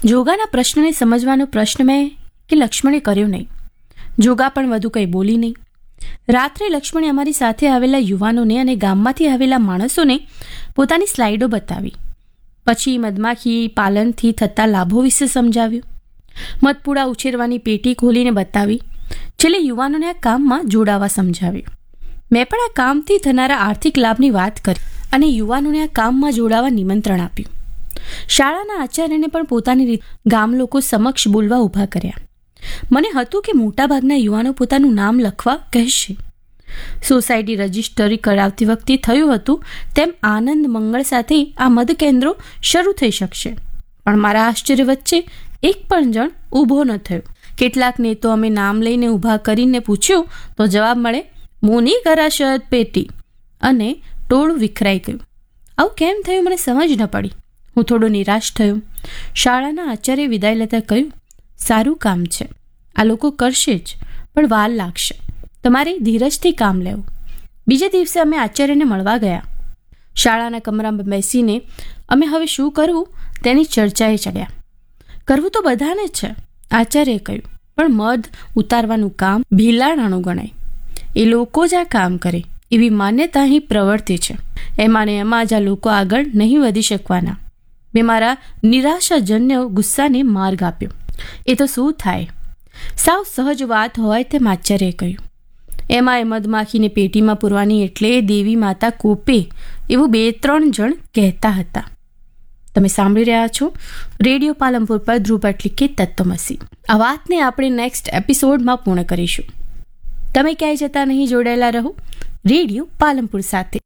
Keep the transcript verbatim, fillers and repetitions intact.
જોગાના પ્રશ્નને સમજવાનો પ્રશ્ન મેં કે લક્ષ્મણે કર્યો નહીં. જોગા પણ વધુ કંઈ બોલી નહીં. રાત્રે લક્ષ્મણે અમારી સાથે આવેલા યુવાનોને અને ગામમાંથી આવેલા માણસોને પોતાની સ્લાઇડો બતાવી. પછી મધમાખી પાલનથી થતા લાભો વિશે સમજાવ્યું. મધપૂડા ઉછેરવાની પેટી ખોલીને બતાવી. છેલ્લે યુવાનોને આ કામમાં જોડાવા સમજાવ્યું. મેં પણ આ કામથી થનારા આર્થિક લાભની વાત કરી અને યુવાનોને આ કામમાં જોડાવા નિમંત્રણ આપ્યું. શાળાના આચાર્યને પણ પોતાની રીતે ગામ લોકો સમક્ષ બોલવા ઊભા કર્યા. મને હતું કે મોટાભાગના યુવાનો પોતાનું નામ લખવા કહેશે. સોસાયટી રજીસ્ટરી કરાવતી વખતે થયું હતું તેમ આનંદ મંગળ સાથે આ મધ કેન્દ્રો શરૂ થઈ શકશે. પણ મારા આશ્ચર્ય વચ્ચે એક પણ જણ ઊભો ન થયો. કેટલાકને તો અમે નામ લઈને ઊભા કરીને પૂછ્યું તો જવાબ મળે, મોની કરાશત પેટી, અને ટોળું વિખરાઈ ગયું. આવું કેમ થયું મને સમજ ન પડી. હું થોડો નિરાશ થયો. શાળાના આચાર્ય વિદાય લેતા કહ્યું, સારું કામ છે, આ લોકો કરશે જ, પણ વાર લાગશે. તમારે ધીરજથી કામ લેવું. બીજે દિવસે અમે આચાર્યને મળવા ગયા. શાળાના કમરામાં બેસીને અમે હવે શું કરવું તેની ચર્ચાએ ચડ્યા. કરવું તો બધાને છે, આચાર્યએ કહ્યું, પણ મધ ઉતારવાનું કામ ભીલાણાનું ગણાય. એ લોકો જ આ કામ કરે એવી માન્યતા અહીં પ્રવર્તી છે. એમાં ને એમાં જ આ લોકો આગળ નહીં વધી શકવાના. મેં મારા નિરાશાજન્ય ગુસ્સાને માર્ગ આપ્યો. એ તો શું થાય, સાવ સહજ વાત હોય તેમ આચાર્યએ કહ્યું. એમાં એ મધમાખીને પેટીમાં પૂરવાની એટલે દેવી માતા કોપે એવું બે ત્રણ જણ કહેતા હતા. તમે સાંભળી રહ્યા છો રેડિયો પાલનપુર પર ધ્રુવ ભટ્ટ કે તત્વમસી. આ વાતને આપણે નેક્સ્ટ એપિસોડમાં પૂર્ણ કરીશું. તમે ક્યાંય જતા નહીં, જોડાયેલા રહો રેડિયો પાલનપુર સાથે.